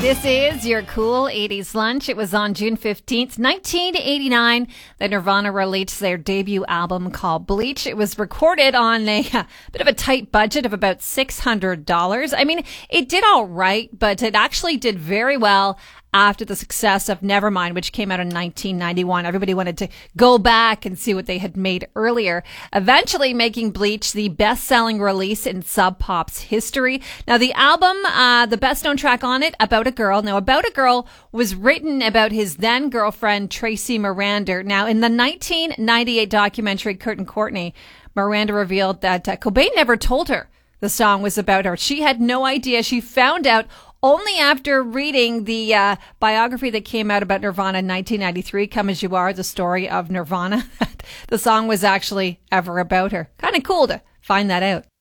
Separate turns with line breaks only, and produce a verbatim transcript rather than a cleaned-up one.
This is your cool eighties lunch. It was on June fifteenth, nineteen eighty-nine, that Nirvana released their debut album called Bleach. It was recorded on a, a bit of a tight budget of about six hundred dollars. I mean, it did all right, but it actually did very well after the success of Nevermind, which came out in nineteen ninety-one. Everybody wanted to go back and see what they had made earlier, eventually making Bleach the best-selling release in Sub Pop's history. Now, the album, uh, the best-known track on it, About a Girl. Now, About a Girl was written about his then-girlfriend, Tracy Miranda. Now, in the nineteen ninety-eight documentary Kurt and Courtney, Miranda revealed that uh, Cobain never told her the song was about her. She had no idea. She found out only after reading the uh, biography that came out about Nirvana in nineteen ninety-three, Come As You Are, the story of Nirvana, the song was actually ever about her. Kind of cool to find that out.